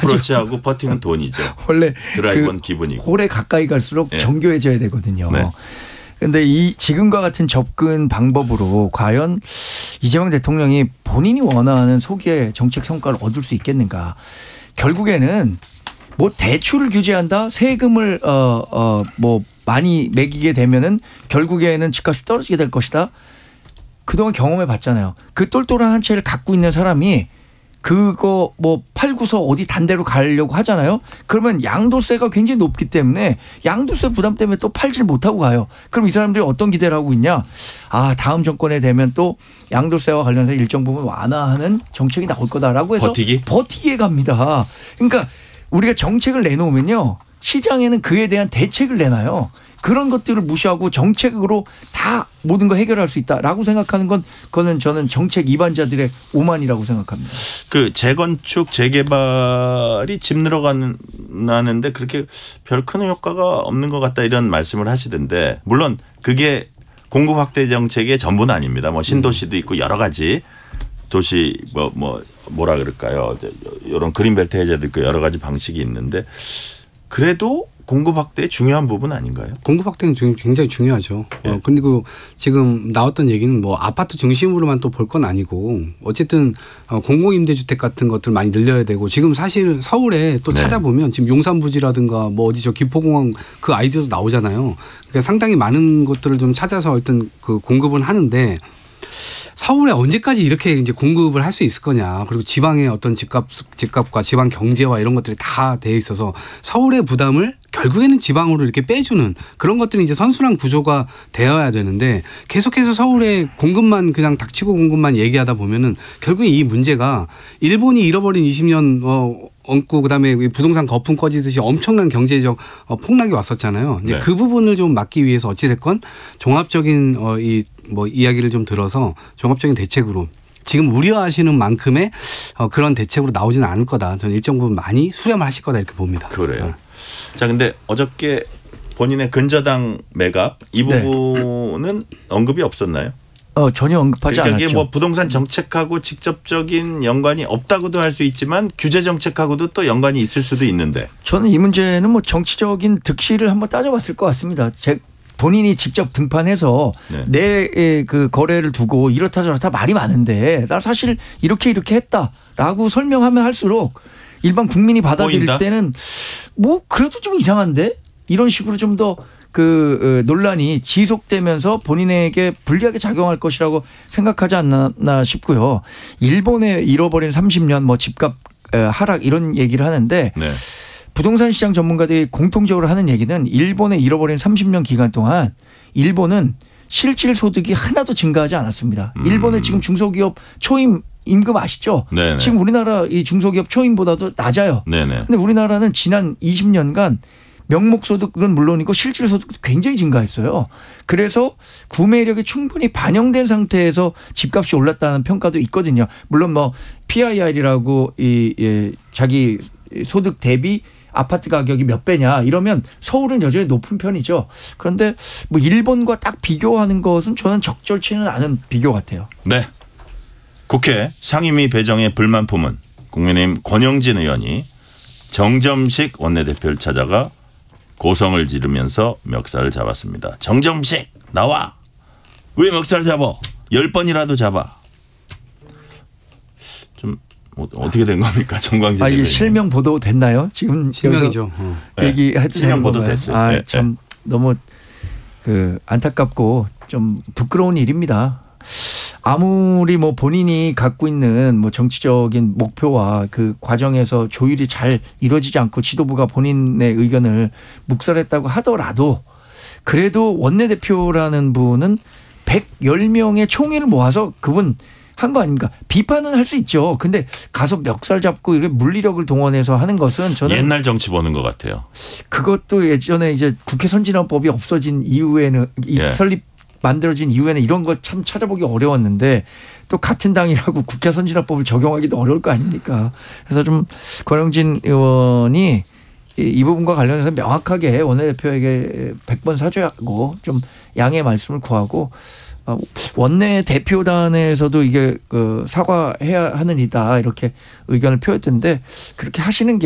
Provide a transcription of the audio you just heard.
어프로치하고 퍼팅은 돈이죠. 원래 드라이브는 기분이고. 홀에 가까이 갈수록 예. 정교해져야 되거든요. 네. 그런데 이 지금과 같은 접근 방법으로 과연 이재명 대통령이 본인이 원하는 소기의 정책 성과를 얻을 수 있겠는가. 결국에는 뭐 대출을 규제한다, 세금을 뭐 많이 매기게 되면은 결국에는 집값이 떨어지게 될 것이다. 그동안 경험해 봤잖아요. 그 똘똘한 한 채를 갖고 있는 사람이 그거 뭐 팔고서 어디 단 데로 가려고 하잖아요. 그러면 양도세가 굉장히 높기 때문에 양도세 부담 때문에 또 팔질 못하고 가요. 그럼 이 사람들이 어떤 기대를 하고 있냐. 아, 다음 정권에 되면 또 양도세와 관련해서 일정 부분 완화하는 정책이 나올 거다라고 해서 버티기에 갑니다. 그러니까 우리가 정책을 내놓으면요. 시장에는 그에 대한 대책을 내놔요. 그런 것들을 무시하고 정책으로 다 모든 거 해결할 수 있다라고 생각하는 건 그거는 저는 정책 이반자들의 오만이라고 생각합니다. 그 재건축 재개발이 집 늘어나는데 그렇게 별 큰 효과가 없는 것 같다 이런 말씀을 하시던데 물론 그게 공급 확대 정책의 전부는 아닙니다. 뭐 신도시도 있고 여러 가지 도시 뭐라 그럴까요? 이런 그린벨트 해제도 있고 여러 가지 방식이 있는데 그래도 공급 확대의 중요한 부분 아닌가요? 공급 확대는 굉장히 중요하죠. 예. 그리고 지금 나왔던 얘기는 뭐 아파트 중심으로만 또 볼 건 아니고 어쨌든 공공임대주택 같은 것들 많이 늘려야 되고 지금 사실 서울에 또 네. 찾아보면 지금 용산부지라든가 뭐 어디죠 김포공항 그 아이디어도 나오잖아요. 그러니까 상당히 많은 것들을 좀 찾아서 일단 그 공급은 하는데 서울에 언제까지 이렇게 이제 공급을 할 수 있을 거냐. 그리고 지방의 어떤 집값과 지방 경제와 이런 것들이 다 되어 있어서 서울의 부담을 결국에는 지방으로 이렇게 빼주는 그런 것들이 이제 선순환 구조가 되어야 되는데 계속해서 서울의 공급만 그냥 닥치고 공급만 얘기하다 보면은 결국에 이 문제가 일본이 잃어버린 20년 얹고 그다음에 부동산 거품 꺼지듯이 엄청난 경제적 폭락이 왔었잖아요. 이제 네. 그 부분을 좀 막기 위해서 어찌됐건 종합적인 이야기를 좀 들어서 종합적인 대책으로 지금 우려하시는 만큼의 그런 대책으로 나오지는 않을 거다. 저는 일정 부분 많이 수렴하실 거다 이렇게 봅니다. 그래요. 자, 근데 어저께 본인의 근저당 매각 이 부분은 언급이 없었나요? 전혀 언급하지 그러니까 않았죠. 이게 뭐 부동산 정책하고 직접적인 연관이 없다고도 할 수 있지만 규제 정책하고도 또 연관이 있을 수도 있는데. 저는 이 문제는 뭐 정치적인 득실을 한번 따져봤을 것 같습니다. 본인이 직접 등판해서 내 그 거래를 두고 이렇다 저렇다 말이 많은데 나 사실 이렇게 했다라고 설명하면 할수록 일반 국민이 받아들일 보인다? 때는 뭐 그래도 좀 이상한데 이런 식으로 좀 더 그 논란이 지속되면서 본인에게 불리하게 작용할 것이라고 생각하지 않나 싶고요. 일본의 잃어버린 30년 뭐 집값 하락 이런 얘기를 하는데 네. 부동산 시장 전문가들이 공통적으로 하는 얘기는 일본의 잃어버린 30년 기간 동안 일본은 실질 소득이 하나도 증가하지 않았습니다. 일본의 지금 중소기업 초임 임금 아시죠? 네네. 지금 우리나라 이 중소기업 초임보다도 낮아요. 그런데 우리나라는 지난 20년간 명목소득은 물론이고 실질소득도 굉장히 증가했어요. 그래서 구매력이 충분히 반영된 상태에서 집값이 올랐다는 평가도 있거든요. 물론 뭐 PIR이라고 자기 소득 대비 아파트 가격이 몇 배냐 이러면 서울은 여전히 높은 편이죠. 그런데 뭐 일본과 딱 비교하는 것은 저는 적절치는 않은 비교 같아요. 네. 국회 상임위 배정의 불만 품은 국민의힘 권영진 의원이 정점식 원내대표를 찾아가 고성을 지르면서 멱살을 잡았습니다. 정점식 나와. 왜 멱살 잡아? 10번이라도 잡아. 좀 어떻게 된 겁니까? 정광진 이게 실명 보도 됐나요? 지금 실명이죠. 얘기해도 실명 되는 보도 건가요? 됐어요. 참 너무 안타깝고 좀 부끄러운 일입니다. 아무리 뭐 본인이 갖고 있는 뭐 정치적인 목표와 그 과정에서 조율이 잘 이루어지지 않고 지도부가 본인의 의견을 묵살했다고 하더라도 그래도 원내대표라는 분은 110명의 총회를 모아서 그분 한 거 아닙니까? 비판은 할 수 있죠. 근데 가서 멱살 잡고 이렇게 물리력을 동원해서 하는 것은 저는 옛날 정치 보는 것 같아요. 그것도 예전에 이제 국회 선진화법이 없어진 이후에는 만들어진 이후에는 이런 거 참 찾아보기 어려웠는데 또 같은 당이라고 국회 선진화법을 적용하기도 어려울 거 아닙니까? 그래서 좀 권영진 의원이 이 부분과 관련해서 명확하게 원내대표에게 100번 사죄하고 좀 양해 말씀을 구하고 원내대표단에서도 이게 사과해야 하는 이다 이렇게 의견을 표했던데 그렇게 하시는 게